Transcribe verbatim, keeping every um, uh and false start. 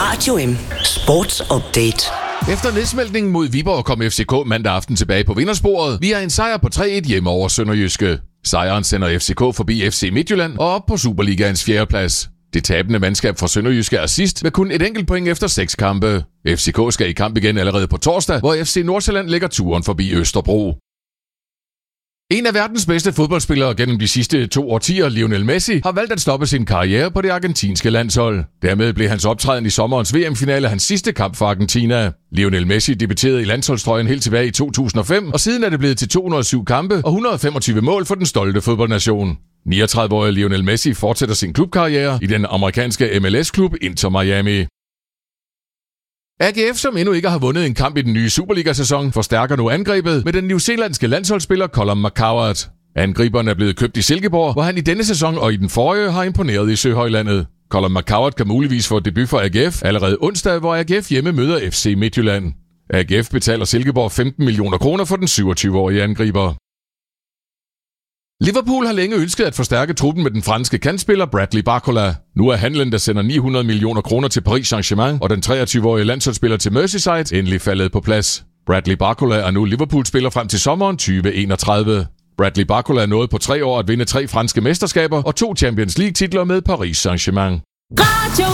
Radio M Sports Update. Efter nedsmeltningen mod Viborg kom F C K mandag aften tilbage på vindersporet via en sejr på tre et hjemme over Sønderjyske. Sejren sender F C K forbi F C Midtjylland og op på Superligaens fjerdeplads. Det tabende mandskab fra Sønderjyske er sidst med kun et enkelt point efter seks kampe. F C K skal i kamp igen allerede på torsdag, hvor F C Nordsjælland lægger turen forbi Østerbro. En af verdens bedste fodboldspillere gennem de sidste to årtier, Lionel Messi, har valgt at stoppe sin karriere på det argentinske landshold. Dermed blev hans optræden i sommerens V M-finale hans sidste kamp for Argentina. Lionel Messi debuterede i landsholdstrøjen helt tilbage i to tusind og fem, og siden er det blevet til to hundrede og syv kampe og et hundrede og femogtyve mål for den stolte fodboldnation. niogtredive-årige Lionel Messi fortsætter sin klubkarriere i den amerikanske M L S-klub Inter Miami. A G F, som endnu ikke har vundet en kamp i den nye Superliga-sæson, forstærker nu angrebet med den newzealandske landsholdsspiller Colm McCowart. Angriberen er blevet købt i Silkeborg, hvor han i denne sæson og i den forrige har imponeret i Søhøjlandet. Colm McCowart kan muligvis få debut for A G F allerede onsdag, hvor A G F hjemme møder F C Midtjylland. A G F betaler Silkeborg femten millioner kroner for den syvogtyve-årige angriber. Liverpool har længe ønsket at forstærke truppen med den franske kantspiller Bradley Barcola. Nu er handlen, der sender ni hundrede millioner kroner til Paris Saint-Germain og den treogtyve-årige landsholdsspiller til Merseyside, endelig faldet på plads. Bradley Barcola er nu Liverpool-spiller frem til sommeren tyve enogtredive. Bradley Barcola nåede på tre år at vinde tre franske mesterskaber og to Champions League-titler med Paris Saint-Germain.